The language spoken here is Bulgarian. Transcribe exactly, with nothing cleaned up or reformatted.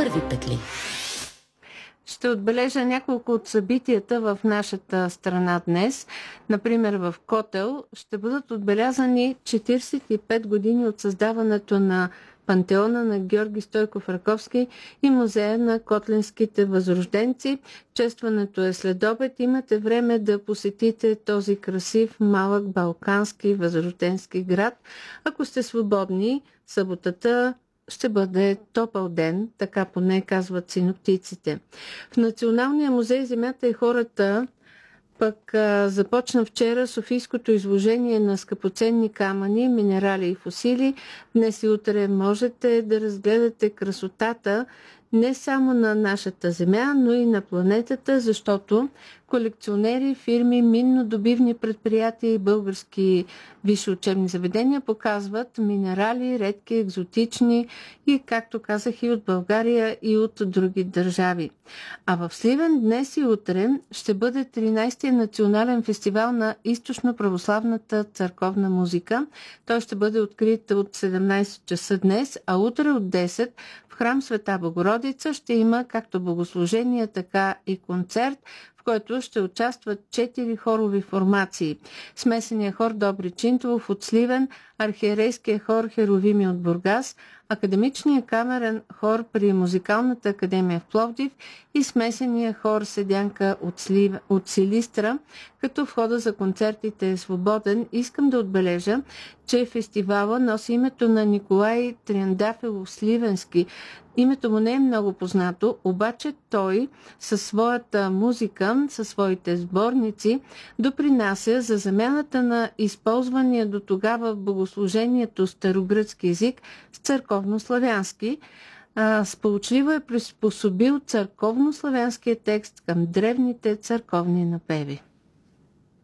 Първи петли. Ще отбележа няколко от събитията в нашата страна днес. Например, в Котел ще бъдат отбелязани четиридесет и пет години от създаването на Пантеона на Георги Стойков Раковски и музея на котлинските възрожденци. Честването е след обед. Имате време да посетите този красив, малък, балкански, възрожденски град. Ако сте свободни, съботата ще бъде топъл ден, така поне казват синоптиците. В Националния музей Земята и хората пък а, започна вчера софийското изложение на скъпоценни камъни, минерали и фосили. Днес и утре можете да разгледате красотата не само на нашата Земя, но и на планетата, защото колекционери, фирми, миннодобивни предприятия и български висши учебни заведения показват минерали, редки, екзотични и, както казах, и от България, и от други държави. А в Сливен днес и утре ще бъде тринадесети национален фестивал на източно-православната църковна музика. Той ще бъде открит от седемнадесет часа днес, а утре от десет в храм Света Богородица ще има както богослужение, така и концерт, в който ще участват четири хорови формации. Смесения хор Добри Чинтов от Сливен, архиерейския хор Херовими от Бургас, академичния камерен хор при Музикалната академия в Пловдив и смесения хор Седянка от, Слив... от Силистра, като входа за концертите е свободен. Искам да отбележа, че фестивала носи името на Николай Триандафилов Сливенски. Името му не е много познато, обаче той със своята музика, със своите сборници допринася за замяната на използвания до тогава в богослужението старогръцки език с църковнославянски. Сполучливо е приспособил църковнославянския текст към древните църковни напеви.